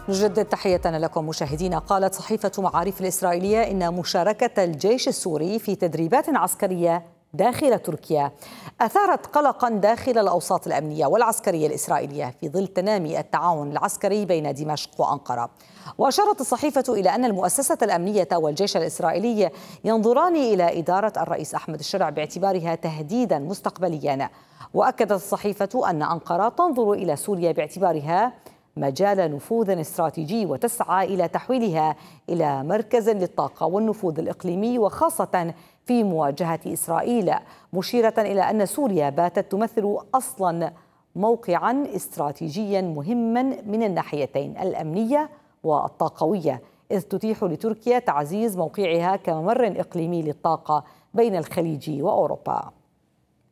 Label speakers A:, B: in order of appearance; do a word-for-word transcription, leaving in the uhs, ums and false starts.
A: نجدد تحياتنا لكم مشاهدينا. قالت صحيفة معاريف الإسرائيلية إن مشاركة الجيش السوري في تدريبات عسكرية داخل تركيا أثارت قلقا داخل الأوساط الأمنية والعسكرية الإسرائيلية في ظل تنامي التعاون العسكري بين دمشق وأنقرة. وأشارت الصحيفة إلى أن المؤسسة الأمنية والجيش الإسرائيلي ينظران إلى إدارة الرئيس أحمد الشرع باعتبارها تهديدا مستقبليا. وأكدت الصحيفة أن أنقرة تنظر إلى سوريا باعتبارها مجال نفوذ استراتيجي وتسعى إلى تحويلها إلى مركز للطاقة والنفوذ الإقليمي وخاصة في مواجهة إسرائيل، مشيرة إلى أن سوريا باتت تمثل أصلا موقعا استراتيجيا مهما من الناحيتين الأمنية والطاقوية، إذ تتيح لتركيا تعزيز موقعها كممر إقليمي للطاقة بين الخليج وأوروبا.